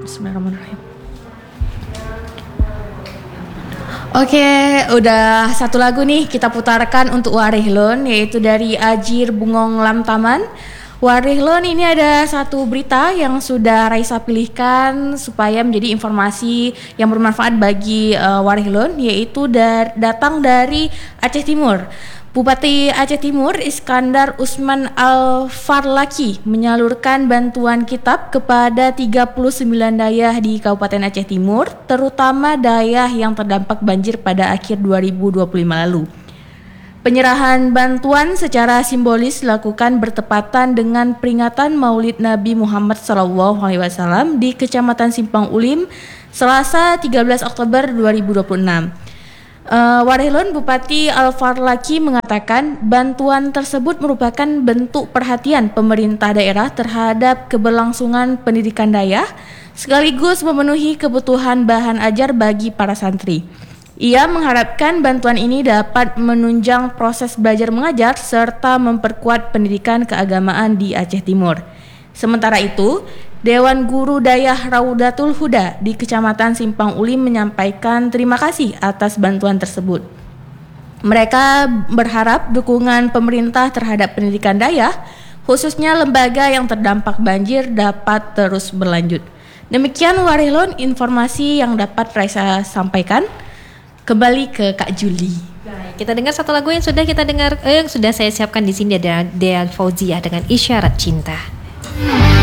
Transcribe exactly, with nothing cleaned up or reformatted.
Bismillahirrahmanirrahim. Oke, udah satu lagu nih kita putarkan untuk Warihlon, yaitu dari Ajir Bungong Lam Taman. Warihlon ini ada satu berita yang sudah Raisa pilihkan supaya menjadi informasi yang bermanfaat bagi uh, Warihlon, yaitu dar- datang dari Aceh Timur. Bupati Aceh Timur Iskandar Usman Al-Farlaki menyalurkan bantuan kitab kepada tiga puluh sembilan dayah di Kabupaten Aceh Timur, terutama dayah yang terdampak banjir pada akhir dua ribu dua puluh lima lalu. Penyerahan bantuan secara simbolis dilakukan bertepatan dengan peringatan Maulid Nabi Muhammad shallallahu alaihi wasallam di Kecamatan Simpang Ulim, Selasa tiga belas Oktober dua ribu dua puluh enam. Uh, Warihlon Bupati Al-Farlaki mengatakan bantuan tersebut merupakan bentuk perhatian pemerintah daerah terhadap keberlangsungan pendidikan dayah sekaligus memenuhi kebutuhan bahan ajar bagi para santri. Ia mengharapkan bantuan ini dapat menunjang proses belajar mengajar serta memperkuat pendidikan keagamaan di Aceh Timur. Sementara itu, Dewan Guru Dayah Raudatul Huda di Kecamatan Simpang Ulim menyampaikan terima kasih atas bantuan tersebut. Mereka berharap dukungan pemerintah terhadap pendidikan dayah, khususnya lembaga yang terdampak banjir, dapat terus berlanjut. Demikian Warihlon informasi yang dapat Raisa sampaikan. Kembali ke Kak Juli. Kita dengar satu lagu yang sudah kita dengar, eh, yang sudah saya siapkan di sini, ada Dea Fauzia dengan Isyarat Cinta.